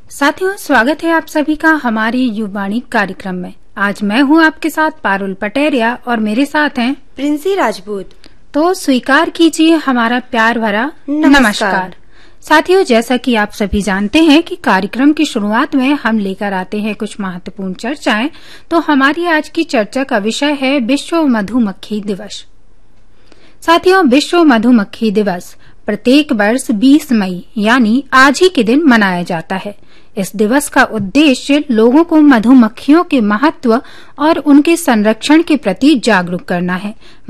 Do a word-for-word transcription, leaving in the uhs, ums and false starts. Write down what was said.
साथियों, स्वागत है आप सभी का हमारी युवाणी कार्यक्रम में। आज मैं हूं आपके साथ पारुल पटेरिया और मेरे साथ हैं प्रिंसी राजपूत। तो स्वीकार कीजिए हमारा प्यार भरा नमस्कार, नमस्कार। साथियों, जैसा कि आप सभी जानते हैं कि कार्यक्रम की शुरुआत में हम लेकर आते हैं कुछ महत्वपूर्ण चर्चाएं। तो हमारी आज की चर्चा का विषय है विश्व मधुमक्खी दिवस। साथियों, विश्व मधुमक्खी दिवस प्रत्येक वर्ष बीस मई यानी आज ही के दिन मनाया जाता है। इस दिवस का उद्देश्य लोगों को मधुमक्खियों के महत्व और उनके संरक्षण के प्रति जागरूक करना है।